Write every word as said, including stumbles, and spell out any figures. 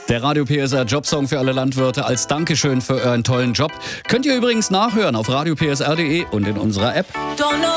Der Radio P S R Jobsong für alle Landwirte als Dankeschön für euren tollen Job. Könnt ihr übrigens nachhören auf radio p s r punkt d e und in unserer App.